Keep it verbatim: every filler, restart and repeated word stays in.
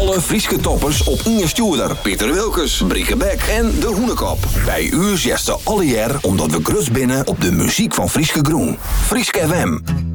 Alle Frieske toppers op Inge Stuurder, Peter Wilkes, Brieke Beck en De Hoenekop. Bij u zesde alle jaar omdat we grus binnen op de muziek van Frieske Groen. Frieske F M.